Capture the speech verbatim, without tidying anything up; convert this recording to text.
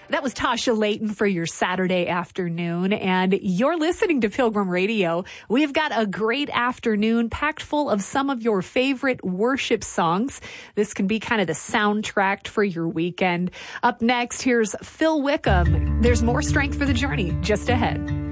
That was Tasha Layton for your Saturday afternoon, and you're listening to Pilgrim Radio. We've got a great afternoon packed full of some of your favorite worship songs. This can be kind of the soundtrack for your weekend. Up next, here's Phil Wickham. There's more strength for the journey just ahead.